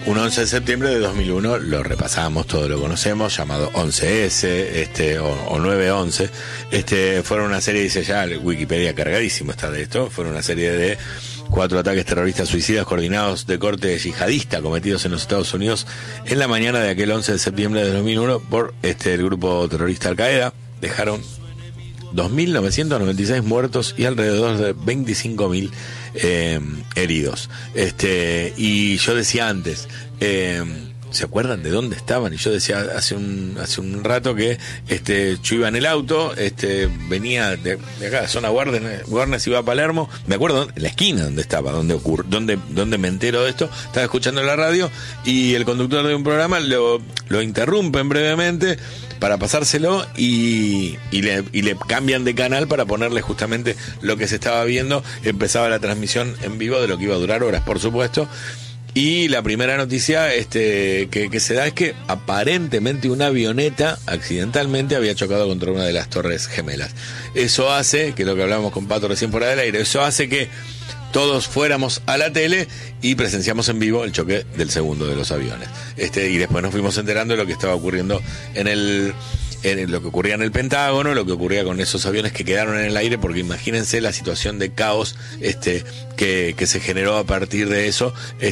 Un 11 de septiembre de 2001, lo repasamos, todos lo conocemos, llamado 11S, o 9/11. Fueron una serie, dice ya, Wikipedia cargadísimo está de esto, fueron una serie de 4 ataques terroristas suicidas coordinados de corte yihadista cometidos en los Estados Unidos en la mañana de aquel 11 de septiembre de 2001 por el grupo terrorista Al-Qaeda. Dejaron 2.996 muertos y alrededor de 25.000 heridos. Y yo decía antes, ¿se acuerdan de dónde estaban? Y yo decía hace un rato que yo iba en el auto, venía de acá, de zona Warnes, iba a Palermo, me acuerdo en la esquina donde estaba, donde me entero de esto, estaba escuchando la radio y el conductor de un programa lo interrumpen brevemente para pasárselo y le cambian de canal para ponerle justamente lo que se estaba viendo. Empezaba la transmisión en vivo de lo que iba a durar horas, por supuesto. Y la primera noticia que se da es que aparentemente una avioneta accidentalmente había chocado contra una de las Torres Gemelas. Eso hace, que es lo que hablábamos con Pato recién fuera del aire, eso hace que todos fuéramos a la tele y presenciamos en vivo el choque del segundo de los aviones. Y después nos fuimos enterando de lo que estaba ocurriendo en lo que ocurría en el Pentágono, lo que ocurría con esos aviones que quedaron en el aire, porque imagínense la situación de caos que se generó a partir de eso,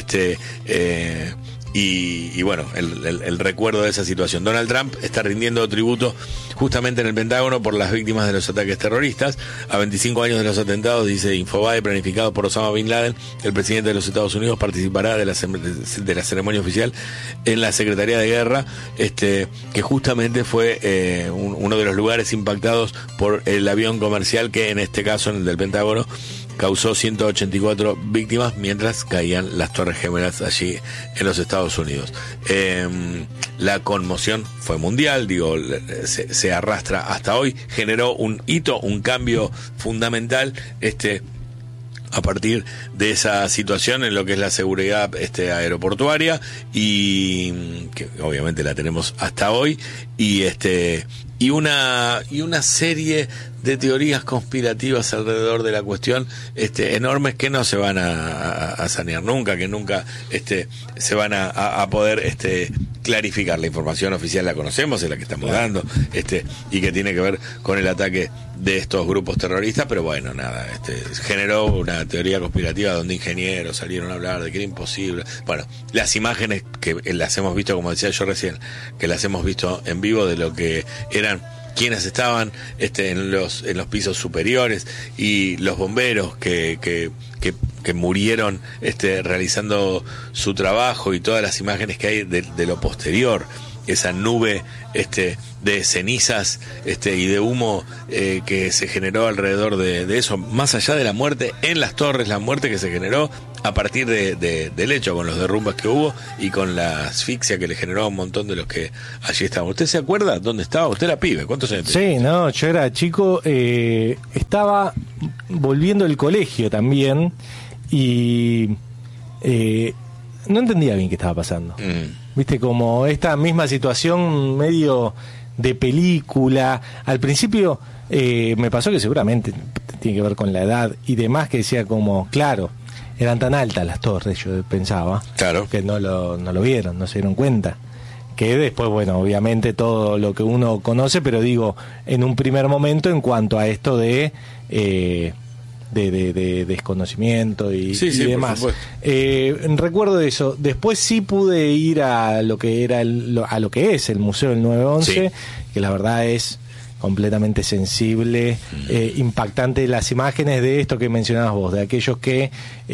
y bueno, el recuerdo de esa situación. Donald Trump está rindiendo tributo justamente en el Pentágono por las víctimas de los ataques terroristas. A 25 años de los atentados, dice Infobae, planificado por Osama Bin Laden, el presidente de los Estados Unidos participará de la ceremonia oficial en la Secretaría de Guerra, que justamente fue uno de los lugares impactados por el avión comercial que en este caso, en el del Pentágono, causó 184 víctimas mientras caían las Torres Gemelas allí en los Estados Unidos. La conmoción fue mundial, se arrastra hasta hoy, generó un hito, un cambio fundamental, a partir de esa situación en lo que es la seguridad aeroportuaria, y que obviamente la tenemos hasta hoy, y una serie de teorías conspirativas alrededor de la cuestión enormes que no se van a sanear nunca, que nunca se van a poder clarificar. La información oficial la conocemos, es la que estamos dando, y que tiene que ver con el ataque de estos grupos terroristas, pero bueno, nada, generó una teoría conspirativa donde ingenieros salieron a hablar de que era imposible. Bueno, las imágenes que las hemos visto, como decía yo recién, que las hemos visto en vivo de lo que eran quienes estaban en los pisos superiores, y los bomberos que murieron realizando su trabajo, y todas las imágenes que hay de lo posterior, esa nube de cenizas y de humo que se generó alrededor de eso, más allá de la muerte en las torres, la muerte que se generó a partir del hecho, con los derrumbes que hubo y con la asfixia que le generó a un montón de los que allí estaban. ¿Usted se acuerda dónde estaba? ¿Usted era pibe? ¿Cuántos años tenía? Sí, no, yo era chico, estaba volviendo del colegio también, y no entendía bien qué estaba pasando. Viste, como esta misma situación medio de película. Al principio me pasó que seguramente tiene que ver con la edad y demás, que decía como, claro, eran tan altas las torres, yo pensaba, claro, que no lo vieron, no se dieron cuenta. Que después, bueno, obviamente todo lo que uno conoce, pero digo, en un primer momento, en cuanto a esto de desconocimiento y demás. Recuerdo eso. Después sí pude ir a lo que era a lo que es el Museo del 9/11, que la verdad es completamente sensible, impactante las imágenes de esto que mencionabas vos, de aquellos que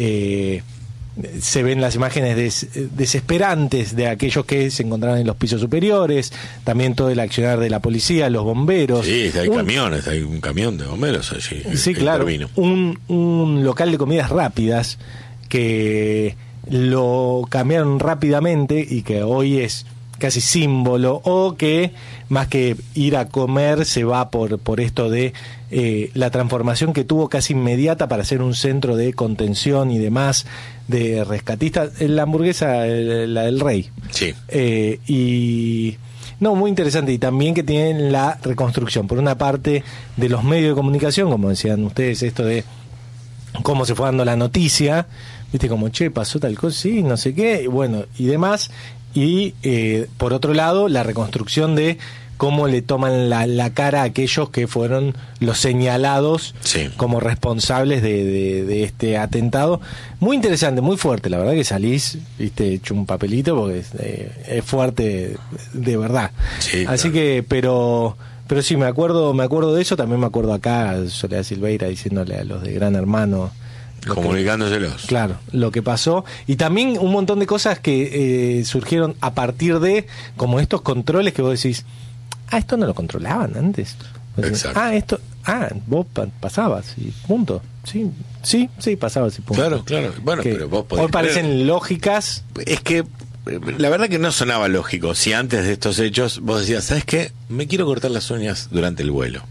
se ven las imágenes desesperantes de aquellos que se encontraban en los pisos superiores, también todo el accionar de la policía, los bomberos. Sí, hay camiones, hay un camión de bomberos allí. Sí, claro, un local de comidas rápidas que lo cambiaron rápidamente y que hoy es casi símbolo, o que más que ir a comer se va por esto de la transformación que tuvo casi inmediata para ser un centro de contención y demás, de rescatistas. La hamburguesa, la del Rey. Sí. Y no, muy interesante. Y también que tienen la reconstrucción, por una parte, de los medios de comunicación, como decían ustedes, esto de cómo se fue dando la noticia, viste, como, che, pasó tal cosa, sí, no sé qué, y bueno, y demás. Y por otro lado, la reconstrucción de cómo le toman la cara a aquellos que fueron los señalados como responsables de este atentado. Muy interesante, muy fuerte, la verdad que salís, viste, hecho un papelito porque es fuerte de verdad. Sí, así claro. Que, pero sí, me acuerdo de eso. También me acuerdo acá Soledad Silveira diciéndole a los de Gran Hermano, comunicándoselos. Claro, lo que pasó. Y también un montón de cosas que surgieron a partir de, como estos controles que vos decís, esto no lo controlaban antes. Exacto. Vos pasabas y punto. Sí, pasabas y punto. Claro. Bueno, pero vos podés hoy parecen lógicas. Es que la verdad que no sonaba lógico si antes de estos hechos vos decías, ¿sabes qué? Me quiero cortar las uñas durante el vuelo.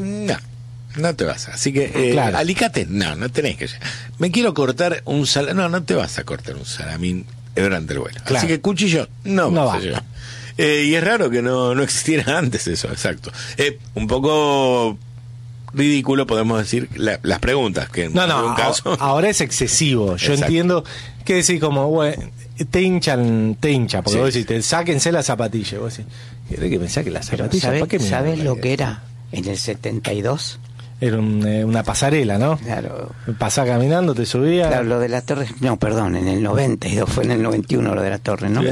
No te vas. Así que, claro. Alicate, no tenés que. Me quiero cortar un salamín. No te vas a cortar un salamín durante el vuelo. Claro. Así que cuchillo, no vas a llevar. Y es raro que no existiera antes eso, exacto. Un poco ridículo, podemos decir, las preguntas, que en algún caso... Ahora es excesivo. Yo entiendo que decís como, bueno, te hincha, porque vos decís, sáquense las zapatillas. Vos decís, ¿querés que me saquen las zapatillas? ¿Sabés lo que era en el 72? Era una pasarela, ¿no? Claro. Pasás caminando, te subías. Claro, lo de la torre... No, perdón, en el 92, fue en el 91 lo de la torre, ¿no?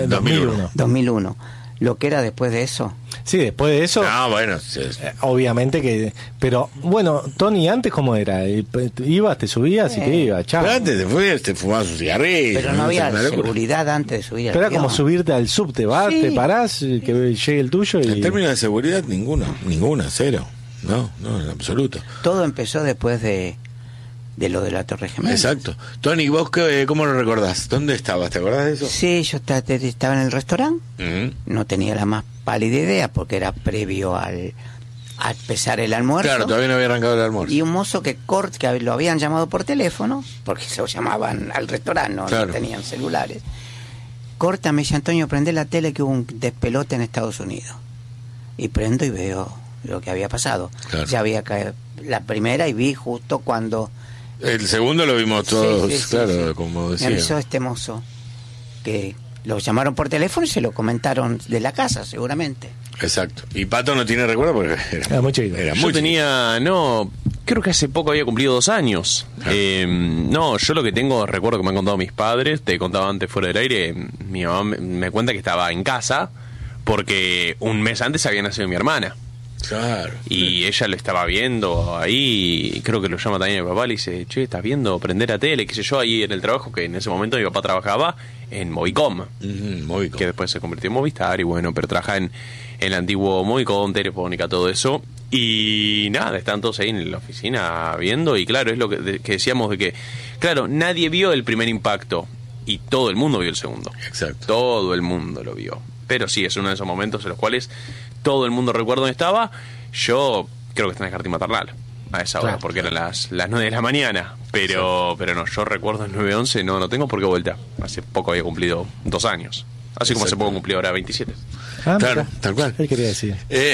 2001. Lo que era después de eso. Sí, después de eso. Bueno. Obviamente que. Pero bueno, Tony, antes ¿cómo era? Ibas, te subías y te ibas, chao. Pero antes te fumabas un cigarrillo. Pero no había seguridad antes de subir al avión. Pero era como subirte al sub, te vas, te parás, que llegue el tuyo y. En términos de seguridad, ninguna, cero. No, en absoluto. Todo empezó después de lo de la Torre Gemela. Exacto. Tony, ¿vos cómo lo recordás? ¿Dónde estabas? ¿Te acordás de eso? Sí, yo estaba en el restaurante. No tenía la más pálida idea porque era previo a empezar el almuerzo. Claro, todavía no había arrancado el almuerzo. Y un mozo que lo habían llamado por teléfono, porque se lo llamaban al restaurante, no tenían celulares. Corta, me dice, Antonio, prende la tele que hubo un despelote en Estados Unidos. Y prendo y veo lo que había pasado. Claro. Ya había caído la primera y vi justo cuando... El segundo lo vimos todos, claro, como decía. Me avisó este mozo que lo llamaron por teléfono y se lo comentaron de la casa, seguramente. Exacto. Y Pato no tiene recuerdo porque era muy chiquito. Yo tenía, creo que hace poco había cumplido 2 años. Claro. Yo lo que tengo, recuerdo que me han contado mis padres, te contaba antes fuera del aire, mi mamá me cuenta que estaba en casa porque un mes antes había nacido mi hermana. Claro. Y ella lo estaba viendo ahí, creo que lo llama también mi papá, le dice, che, ¿estás viendo prender la tele? Qué sé yo, ahí en el trabajo, que en ese momento mi papá trabajaba en Movicom, que después se convirtió en Movistar, y bueno, pero trabaja en el antiguo Movicom, Telefónica, todo eso. Y nada, están todos ahí en la oficina viendo, y claro, es lo que decíamos de que, claro, nadie vio el primer impacto, y todo el mundo vio el segundo. Exacto. Todo el mundo lo vio. Pero sí, es uno de esos momentos en los cuales todo el mundo recuerda dónde estaba. Yo creo que está en el jardín maternal a esa hora, porque eran las 9 de la mañana. Pero no, yo recuerdo el 9-11, no tengo por qué vuelta. Hace poco había cumplido 2 años. Así como hace poco cumplí ahora 27. Claro, tal cual. ¿Qué quería decir?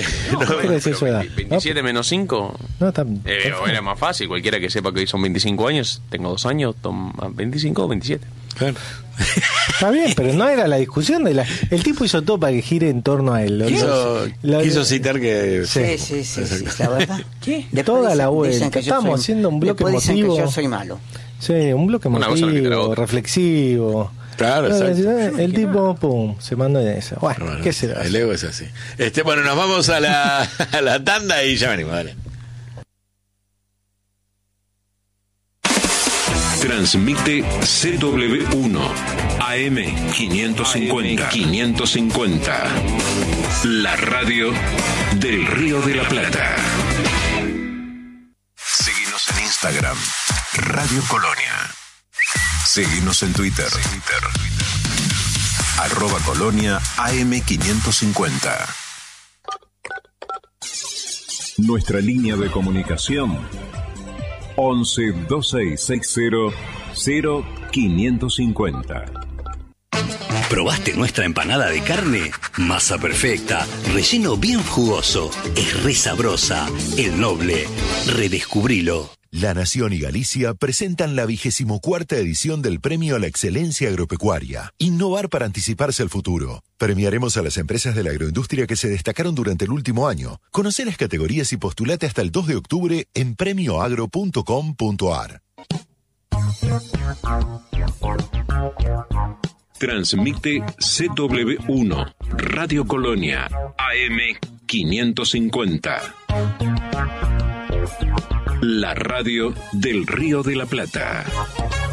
27 menos 5. Era más fácil. Cualquiera que sepa que hoy son 25 años, tengo 2 años, 25 o 27. Claro. Está bien, pero no era la discusión de el tipo hizo todo para que gire en torno a él. Quiso citar que... Sí, la verdad. ¿Qué? Toda la vuelta. Estamos haciendo un bloque emotivo. Que yo soy malo. Sí, un bloque emotivo, reflexivo. Claro, exacto. El tipo, pum, se mandó en eso. Bueno, ¿qué será? El ego es así. Bueno, nos vamos a la tanda y ya venimos, dale. Transmite CW1 AM 550. La radio del Río de la Plata. Seguinos en Instagram, Radio Colonia. Seguinos en Twitter. @Colonia AM 550. Nuestra línea de comunicación 11 2660 0550. ¿Probaste nuestra empanada de carne? Masa perfecta, relleno bien jugoso, es re sabrosa. El Noble, redescubrilo. La Nación y Galicia presentan la 24ª edición del Premio a la Excelencia Agropecuaria. Innovar para anticiparse al futuro. Premiaremos a las empresas de la agroindustria que se destacaron durante el último año. Conoce las categorías y postulate hasta el 2 de octubre en premioagro.com.ar. Transmite CW1, Radio Colonia, AM 550. La radio del Río de la Plata.